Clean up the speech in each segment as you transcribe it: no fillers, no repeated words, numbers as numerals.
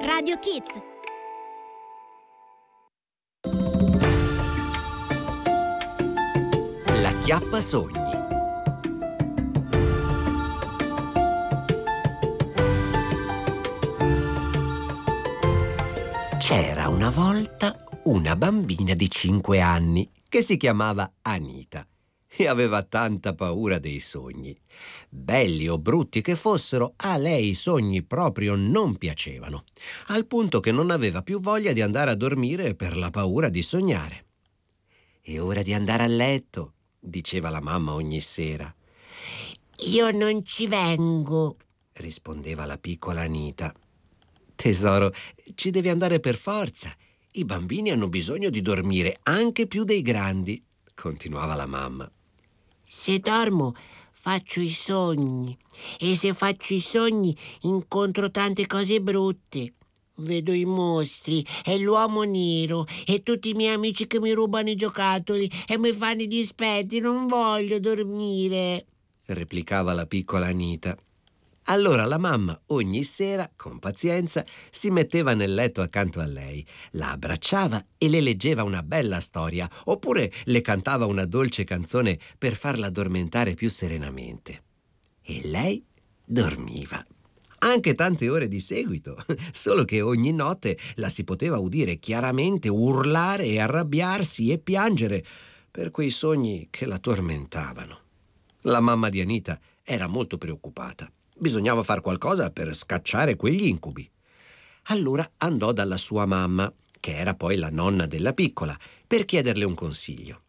Radio Kids. La Chiappasogni. C'era una volta una bambina di 5 anni che si chiamava Anita e aveva tanta paura dei sogni. Belli o brutti che fossero, a lei i sogni proprio non piacevano, al punto che non aveva più voglia di andare a dormire per la paura di sognare. «È ora di andare a letto», diceva la mamma ogni sera. «Io non ci vengo», rispondeva la piccola Anita. «Tesoro, ci devi andare per forza. I bambini hanno bisogno di dormire anche più dei grandi», continuava la mamma. «Se dormo faccio i sogni e se faccio i sogni incontro tante cose brutte. Vedo i mostri e l'uomo nero e tutti i miei amici che mi rubano i giocattoli e mi fanno i dispetti. Non voglio dormire», replicava la piccola Anita. Allora la mamma ogni sera, con pazienza, si metteva nel letto accanto a lei, la abbracciava e le leggeva una bella storia, oppure le cantava una dolce canzone per farla addormentare più serenamente. E lei dormiva, anche tante ore di seguito, solo che ogni notte la si poteva udire chiaramente urlare e arrabbiarsi e piangere per quei sogni che la tormentavano. La mamma di Anita era molto preoccupata. Bisognava far qualcosa per scacciare quegli incubi. Allora andò dalla sua mamma, che era poi la nonna della piccola, per chiederle un consiglio.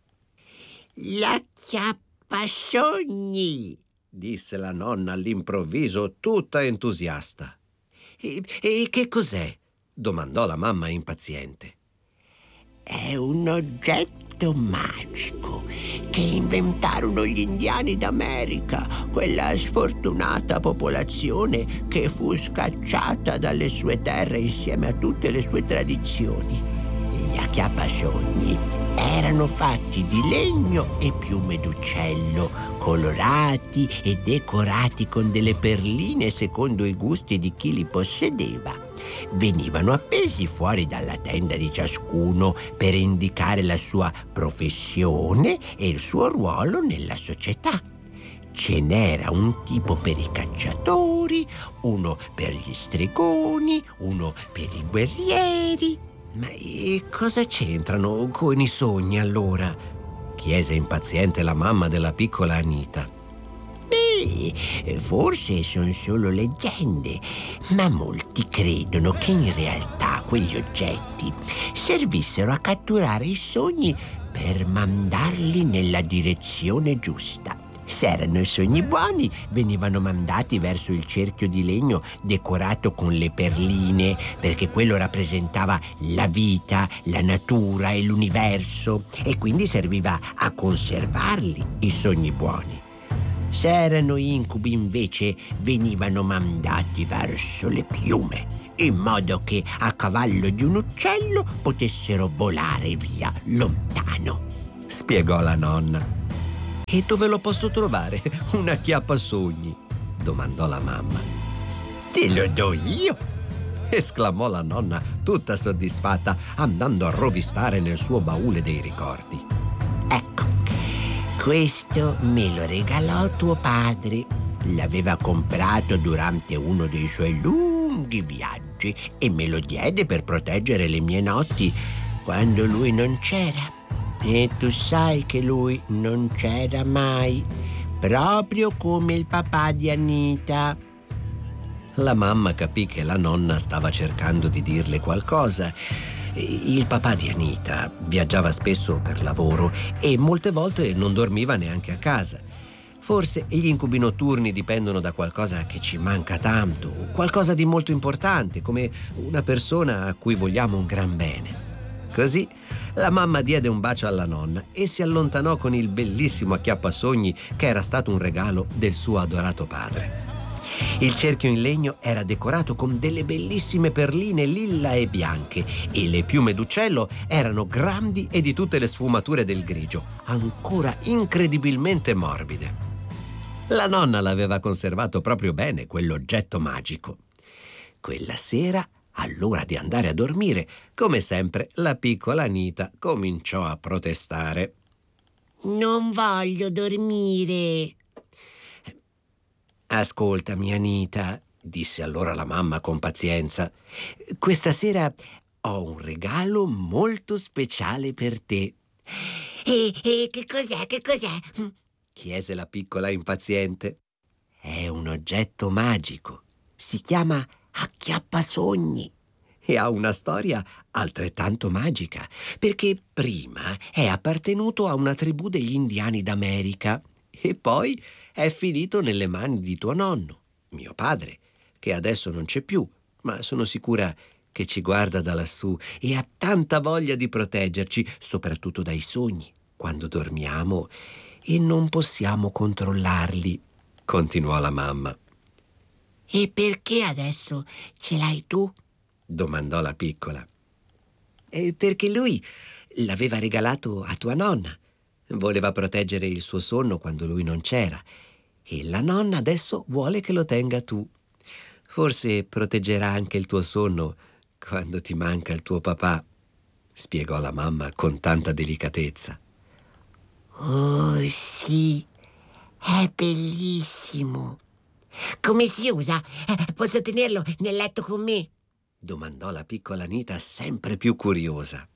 «La Chiappasogni», disse la nonna all'improvviso, tutta entusiasta. E che cos'è?» domandò la mamma impaziente. «È un oggetto magico che inventarono gli indiani d'America, quella sfortunata popolazione che fu scacciata dalle sue terre insieme a tutte le sue tradizioni. Gli acchiappasogni erano fatti di legno e piume d'uccello, colorati e decorati con delle perline secondo i gusti di chi li possedeva. Venivano appesi fuori dalla tenda di ciascuno per indicare la sua professione e il suo ruolo nella società. Ce n'era un tipo per i cacciatori, uno per gli stregoni, uno per i guerrieri». «Ma cosa c'entrano con i sogni allora?» chiese impaziente la mamma della piccola Anita. Forse sono solo leggende, ma molti credono che in realtà quegli oggetti servissero a catturare i sogni per mandarli nella direzione giusta. Se erano i sogni buoni, venivano mandati verso il cerchio di legno decorato con le perline, perché quello rappresentava la vita, la natura e l'universo, e quindi serviva a conservarli, i sogni buoni. Se erano incubi, invece, venivano mandati verso le piume, in modo che a cavallo di un uccello potessero volare via lontano, spiegò la nonna. «E dove lo posso trovare un acchiappasogni?» domandò la mamma. «Te lo do io!» esclamò la nonna, tutta soddisfatta, andando a rovistare nel suo baule dei ricordi. «Ecco, questo me lo regalò tuo padre. L'aveva comprato durante uno dei suoi lunghi viaggi e me lo diede per proteggere le mie notti quando lui non c'era. E tu sai che lui non c'era mai, proprio come il papà di Anita». La mamma capì che la nonna stava cercando di dirle qualcosa. Il papà di Anita viaggiava spesso per lavoro e molte volte non dormiva neanche a casa. Forse gli incubi notturni dipendono da qualcosa che ci manca tanto, qualcosa di molto importante, come una persona a cui vogliamo un gran bene. Così la mamma diede un bacio alla nonna e si allontanò con il bellissimo acchiappasogni che era stato un regalo del suo adorato padre. Il cerchio in legno era decorato con delle bellissime perline lilla e bianche e le piume d'uccello erano grandi e di tutte le sfumature del grigio, ancora incredibilmente morbide. La nonna l'aveva conservato proprio bene, quell'oggetto magico. Quella sera All'ora di andare a dormire, come sempre, la piccola Anita cominciò a protestare. Non voglio dormire. Ascoltami, Anita, disse allora la mamma con pazienza. Questa sera ho un regalo molto speciale per te. E che cos'è? Che cos'è? Chiese la piccola impaziente. È un oggetto magico. Si chiama Acchiappasogni e ha una storia altrettanto magica, perché prima è appartenuto a una tribù degli indiani d'America e poi è finito nelle mani di tuo nonno, mio padre, che adesso non c'è più, ma sono sicura che ci guarda da lassù e ha tanta voglia di proteggerci, soprattutto dai sogni, quando dormiamo e non possiamo controllarli, continuò la mamma. E perché adesso ce l'hai tu? Domandò la piccola. Perché lui l'aveva regalato a tua nonna. Voleva proteggere il suo sonno quando lui non c'era e la nonna adesso vuole che lo tenga tu. Forse proteggerà anche il tuo sonno quando ti manca il tuo papà, spiegò la mamma con tanta delicatezza. Oh sì, è bellissimo. Come si usa? Posso tenerlo nel letto con me? Domandò la piccola Anita sempre più curiosa.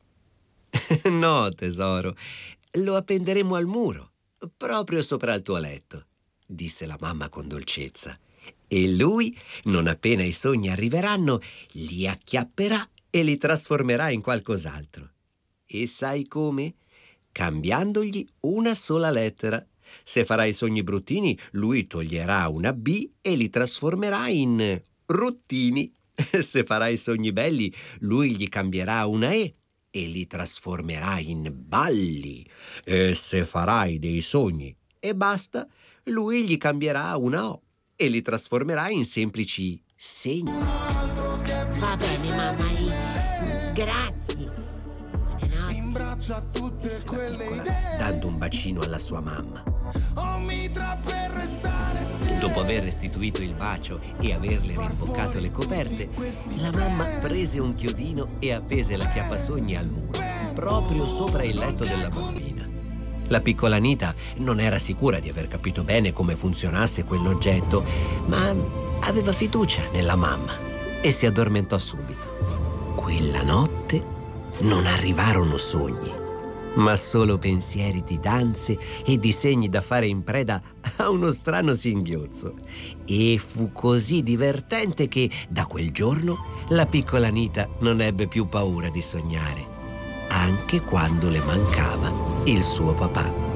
No, tesoro, lo appenderemo al muro, proprio sopra il tuo letto, disse la mamma con dolcezza. E lui, non appena i sogni arriveranno, li acchiapperà e li trasformerà in qualcos'altro. E sai come? Cambiandogli una sola lettera. Se farai sogni bruttini, lui toglierà una B e li trasformerà in ruttini. Se farai sogni belli, lui gli cambierà una E e li trasformerà in balli. E se farai dei sogni e basta, lui gli cambierà una O e li trasformerà in semplici segni. Va bene, mamma. Grazie. Buonanotte. Imbraccia tutte quelle idee. Dando un bacino alla sua mamma. Ho mitra per restare te. Dopo aver restituito il bacio e averle rimboccato le coperte, la mamma prese un chiodino e appese l'acchiappasogni al muro, proprio sopra il letto della bambina. La piccola Anita non era sicura di aver capito bene come funzionasse quell'oggetto, ma aveva fiducia nella mamma e si addormentò subito. Quella notte non arrivarono sogni, ma solo pensieri di danze e disegni da fare in preda a uno strano singhiozzo. E fu così divertente che da quel giorno la piccola Anita non ebbe più paura di sognare, anche quando le mancava il suo papà.